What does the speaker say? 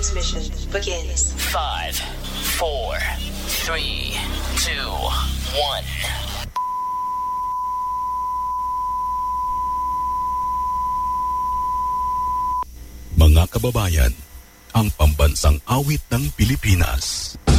Transmission begins. 5, 4, 3, 2, 1. Mga kababayan, ang pambansang awit ng Pilipinas.